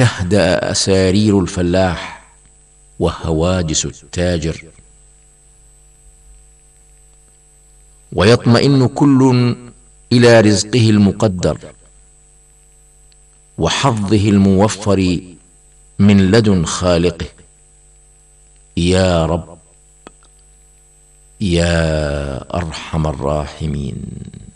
تهدأ أسارير الفلاح وهواجس التاجر، ويطمئن كل إلى رزقه المقدر وحظه الموفر من لدن خالقه. يا رب يا أرحم الراحمين.